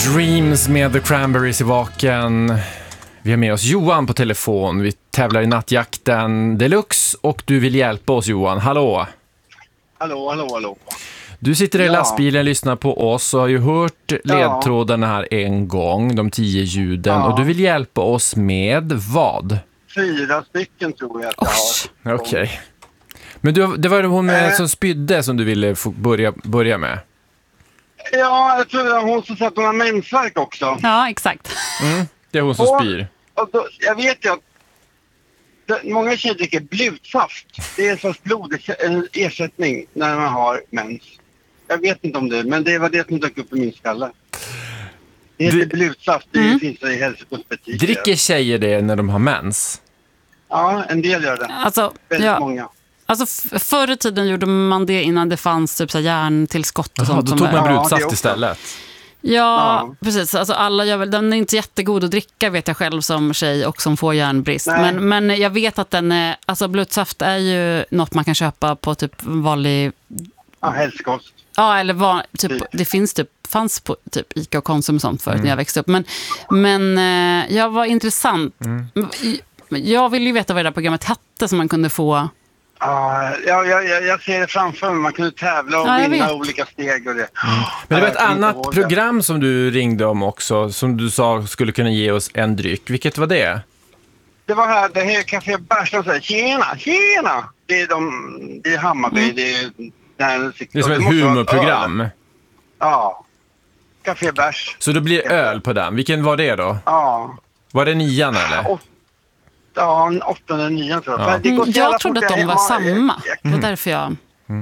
Dreams med The Cranberries i vaken. Vi har med oss Johan på telefon. Vi tävlar i nattjakten Deluxe och du vill hjälpa oss, Johan. Hallå! Hallå. Du sitter i lastbilen, lyssnar på oss och har ju hört ledtrådarna här en gång, de 10 ljuden. Och du vill hjälpa oss med vad? 4 stycken tror jag att jag har. Okej. Men det var hon som spydde som du ville få börja med. Ja, jag tror det var hon som sa att hon har mensvärk också. Ja, exakt. Det är hon som spyr. Och då, jag vet ju att många tjejer dricker blodsaft. Det är en sorts blodersättning när man har mens. Jag vet inte om det, men det var det som dök upp i min skalle. Det heter blodsaft, det finns i hälsokostbutiker. Dricker tjejer det när de har mens? Ja, en del gör det. Alltså, väldigt många. Alltså förr i tiden gjorde man det innan det fanns typ så här järntillskott och sånt. Då tog man blodsaft istället. Ja, precis. Alltså alla gör väl, den är inte jättegod att dricka vet jag själv som tjej och som får järnbrist. Men jag vet att den är, alltså blodsaft är ju något man kan köpa på typ vanlig... Ja, hälsokost. Ja, eller det fanns på typ Ica och Konsum och sånt förut när jag växte upp. Men jag var intressant. Jag vill ju veta vad det där programmet hette som man kunde få... Jag ser det framför mig. Man kunde tävla och vinna olika steg och det. Men det var ett annat program som du ringde om också, som du sa skulle kunna ge oss en dryck. Vilket var det? Det var här, det här Café Bärs, de säger tjena! Det är Hammarby, det är som ett humorprogram. Ja, Café Bärs. Så det blir öl på den. Vilken var det då? Ja. Var det 9 eller? Ja, 8 eller 9 tror jag. Jag trodde att de var samma. Det var därför jag...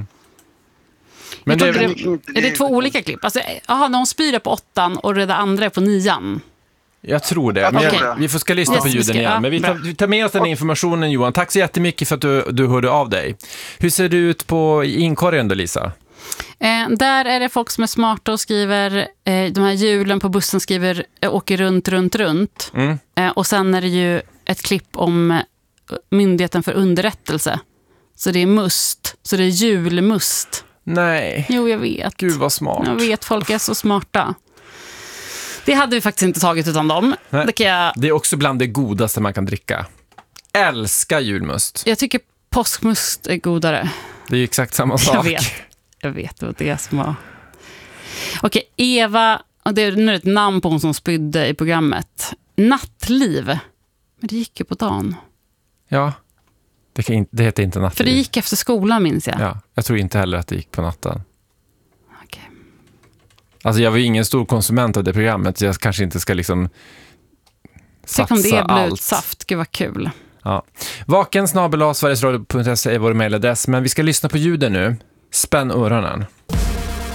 Men är det 2 olika klipp? Alltså, någon spyr på 8 och det andra är på 9. Jag tror det. Men vi ska lyssna på ljuden igen. Men vi tar med oss den informationen, Johan. Tack så jättemycket för att du hörde av dig. Hur ser det ut på inkorgen då, Lisa? Där är det folk som är smarta och skriver de här hjulen på bussen skriver åker runt. Och sen är det ju ett klipp om Myndigheten för underrättelse. Så det är must. Så det är julmust. Nej. Jo, jag vet. Gud vad smart. Jag vet, folk är så smarta. Det hade vi faktiskt inte tagit utan dem. Det är också bland det godaste man kan dricka. Älskar julmust. Jag tycker påskmust är godare. Det är ju exakt samma sak. Jag vet vad det är som var. Okej, Eva, och det är nu ett namn på hon som spydde i programmet. Nattliv. Men det gick ju på dagen. Ja, det heter inte nattliv. För det gick efter skolan, minns jag. Ja, jag tror inte heller att det gick på natten. Okej. Alltså jag var ju ingen stor konsument av det programmet, så jag kanske inte ska liksom satsa allt. Tänk om det är blodsaft, gud vad kul. Ja. Vaken @sverigesradio.se är vår mailadress, men vi ska lyssna på ljuden nu. Spänn öronen.